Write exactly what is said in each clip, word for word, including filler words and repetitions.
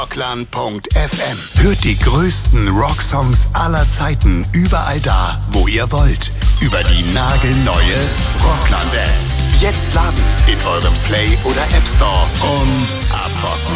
Rockland Punkt F M. Hört die größten Rocksongs aller Zeiten überall da, wo ihr wollt. Über die nagelneue Rockland-App. Jetzt laden in eurem Play- oder App Store und abrocken.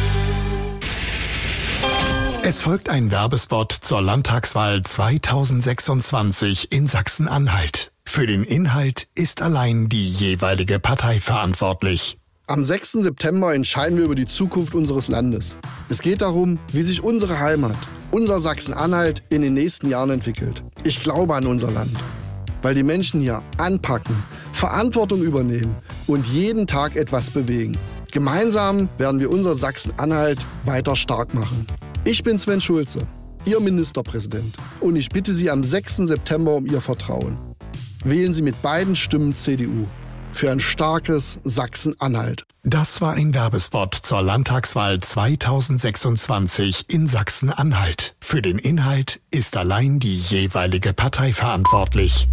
Es folgt ein Werbespot zur Landtagswahl zweitausendsechsundzwanzig in Sachsen-Anhalt. Für den Inhalt ist allein die jeweilige Partei verantwortlich. Am sechsten September entscheiden wir über die Zukunft unseres Landes. Es geht darum, wie sich unsere Heimat, unser Sachsen-Anhalt in den nächsten Jahren entwickelt. Ich glaube an unser Land, weil die Menschen hier anpacken, Verantwortung übernehmen und jeden Tag etwas bewegen. Gemeinsam werden wir unser Sachsen-Anhalt weiter stark machen. Ich bin Sven Schulze, Ihr Ministerpräsident, und ich bitte Sie am sechsten September um Ihr Vertrauen. Wählen Sie mit beiden Stimmen C D U. Für ein starkes Sachsen-Anhalt. Das war ein Werbespot zur Landtagswahl zweitausendsechsundzwanzig in Sachsen-Anhalt. Für den Inhalt ist allein die jeweilige Partei verantwortlich.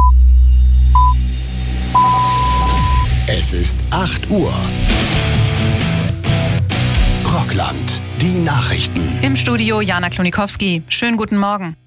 Es ist acht Uhr. Rockland, die Nachrichten. Im Studio Jana Klonikowski. Schönen guten Morgen.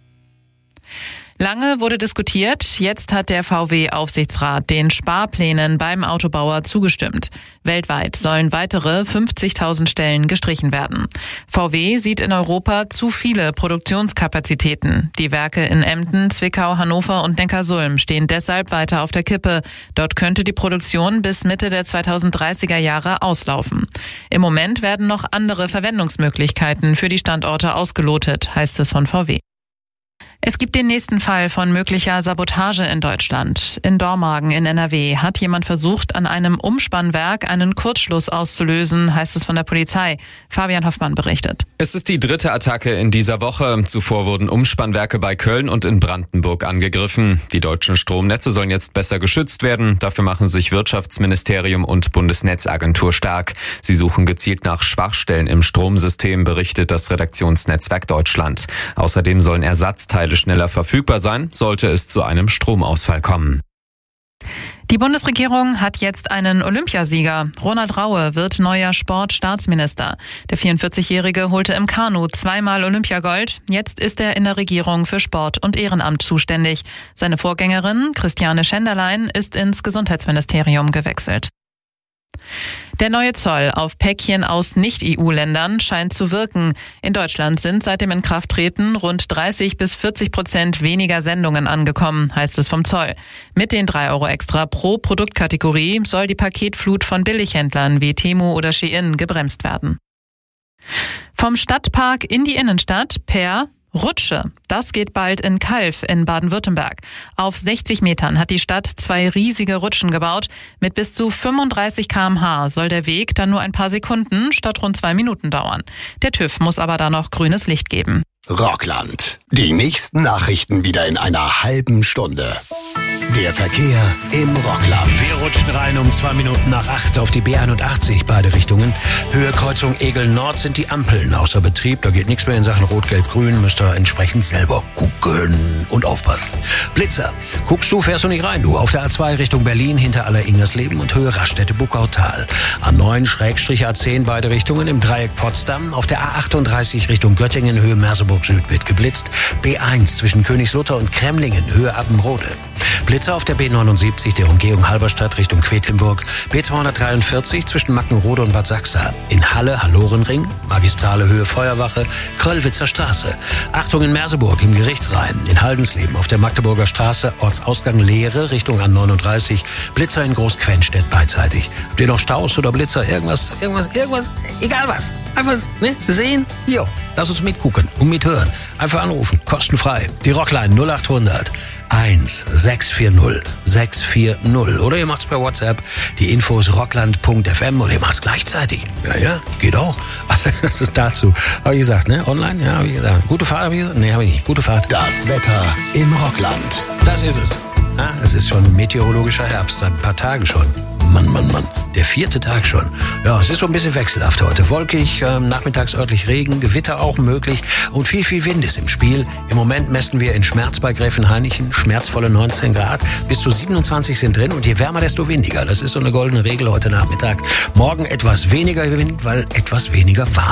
Lange wurde diskutiert, jetzt hat der V W-Aufsichtsrat den Sparplänen beim Autobauer zugestimmt. Weltweit sollen weitere fünfzigtausend Stellen gestrichen werden. V W sieht in Europa zu viele Produktionskapazitäten. Die Werke in Emden, Zwickau, Hannover und Neckarsulm stehen deshalb weiter auf der Kippe. Dort könnte die Produktion bis Mitte der zweitausenddreißiger Jahre auslaufen. Im Moment werden noch andere Verwendungsmöglichkeiten für die Standorte ausgelotet, heißt es von V W. Es gibt den nächsten Fall von möglicher Sabotage in Deutschland. In Dormagen in N R W hat jemand versucht, an einem Umspannwerk einen Kurzschluss auszulösen, heißt es von der Polizei. Fabian Hoffmann berichtet. Es ist die dritte Attacke in dieser Woche. Zuvor wurden Umspannwerke bei Köln und in Brandenburg angegriffen. Die deutschen Stromnetze sollen jetzt besser geschützt werden. Dafür machen sich Wirtschaftsministerium und Bundesnetzagentur stark. Sie suchen gezielt nach Schwachstellen im Stromsystem, berichtet das Redaktionsnetzwerk Deutschland. Außerdem sollen Ersatzteile schneller verfügbar sein, sollte es zu einem Stromausfall kommen. Die Bundesregierung hat jetzt einen Olympiasieger. Ronald Raue wird neuer Sportstaatsminister. Der vierundvierzigjährige holte im Kanu zweimal Olympiagold. Jetzt ist er in der Regierung für Sport und Ehrenamt zuständig. Seine Vorgängerin, Christiane Schenderlein, ist ins Gesundheitsministerium gewechselt. Der neue Zoll auf Päckchen aus Nicht-E U-Ländern scheint zu wirken. In Deutschland sind seit dem Inkrafttreten rund dreißig bis vierzig Prozent weniger Sendungen angekommen, heißt es vom Zoll. Mit den drei Euro extra pro Produktkategorie soll die Paketflut von Billighändlern wie Temu oder Shein gebremst werden. Vom Stadtpark in die Innenstadt per Rutsche. Das geht bald in Calw in Baden-Württemberg. Auf sechzig Metern hat die Stadt zwei riesige Rutschen gebaut. Mit bis zu fünfunddreißig Kilometer pro Stunde soll der Weg dann nur ein paar Sekunden statt rund zwei Minuten dauern. Der TÜV muss aber da noch grünes Licht geben. Rockland. Die nächsten Nachrichten wieder in einer halben Stunde. Der Verkehr im Rockland. Wir rutschen rein um zwei Minuten nach acht auf die B einundachtzig, beide Richtungen. Höhe Kreuzung Egel Nord sind die Ampeln außer Betrieb. Da geht nichts mehr in Sachen Rot, Gelb, Grün. Müsst ihr entsprechend selber gucken und aufpassen. Blitzer. Guckst du, fährst du nicht rein, du. Auf der A zwei Richtung Berlin hinter Aller-Ingersleben und Höhe Raststätte-Buckautal. A neun Schrägstrich A zehn, beide Richtungen im Dreieck Potsdam. Auf der A achtunddreißig Richtung Göttingen, Höhe Merseburg Süd wird geblitzt. B eins zwischen Königslutter und Kremlingen, Höhe Appenrode. Blitzer auf der B neunundsiebzig, der Umgehung Halberstadt Richtung Quedlinburg. B zweihundertdreiundvierzig zwischen Mackenrode und Bad Sachsa. In Halle, Hallorenring. Magistrale Höhe Feuerwache. Kröllwitzer Straße. Achtung in Merseburg im Gerichtsrhein. In Haldensleben auf der Magdeburger Straße. Ortsausgang Leere Richtung A neununddreißig. Blitzer in Großquenstedt beidseitig. Habt ihr noch Staus oder Blitzer? Irgendwas, irgendwas, irgendwas, egal was. Einfach ne, sehen. Jo, lass uns mitgucken und mithören. Einfach anrufen. Kostenfrei. Die Rockline null achthundert eins sechs vier null sechs vier null. Oder ihr macht's per WhatsApp. Die Infos rockland Punkt f m oder ihr macht's gleichzeitig. Ja, ja, geht auch. Das ist dazu. Habe ich gesagt, ne? Online? Ja, habe ich gesagt. Gute Fahrt, habe ich gesagt? Nee, habe ich nicht. Gute Fahrt. Das Wetter im Rockland. Das ist es. Ja, es ist schon meteorologischer Herbst, seit ein paar Tagen schon. Mann, Mann, Mann. Der vierte Tag schon. Ja, es ist so ein bisschen wechselhaft heute. Wolkig, ähm, nachmittags örtlich Regen, Gewitter auch möglich und viel, viel Wind ist im Spiel. Im Moment messen wir in Schmerz bei Gräfenhainichen schmerzvolle neunzehn Grad. Bis zu siebenundzwanzig sind drin und je wärmer, desto windiger. Das ist so eine goldene Regel heute Nachmittag. Morgen etwas weniger Wind, weil etwas weniger warm.